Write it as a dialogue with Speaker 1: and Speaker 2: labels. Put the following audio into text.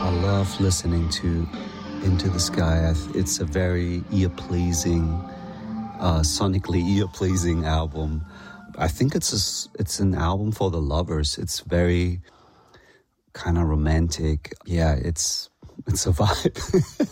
Speaker 1: I love listening to Into the Sky. It's a very ear-pleasing, sonically ear-pleasing album. I think it's an album for the lovers. It's very kind of romantic. Yeah, it's a vibe.